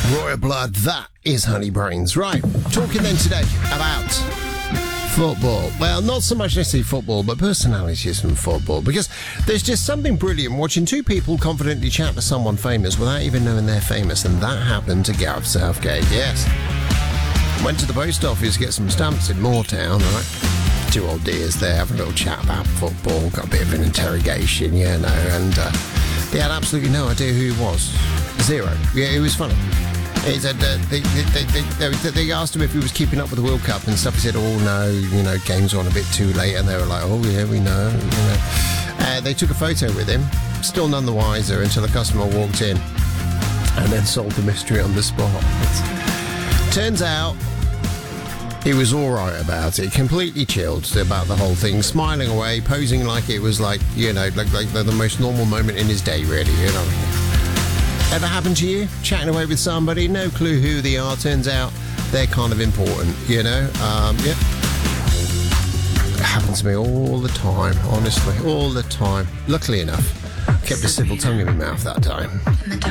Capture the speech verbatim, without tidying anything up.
Royal Blood, that is Honey Brains. Right, talking then today about football. Well, not so much necessarily football, but personalities from football, because there's just something brilliant watching two people confidently chat to someone famous without even knowing they're famous, and that happened to Gareth Southgate, yes. Went to the post office to get some stamps in Moortown, right? Two old dears there having a little chat about football, got a bit of an interrogation, you know, and uh, they had absolutely no idea who he was. Zero. Yeah, it was funny. He said uh, they, they, they, they, they asked him if he was keeping up with the World Cup and stuff. He said, oh no, you know, games are on a bit too late. And they were like, oh yeah, we know, you know. Uh, they took a photo with him, still none the wiser until a customer walked in and then solved the mystery on the spot. Turns out he was all right about it, completely chilled about the whole thing, smiling away, posing like it was like, you know, like, like the, the most normal moment in his day, really, you know. Ever happened to you? Chatting away with somebody, no clue who they are, turns out they're kind of important, you know? Um, yeah. It happens to me all the time, honestly, all the time. Luckily enough, kept a civil tongue in my mouth that time.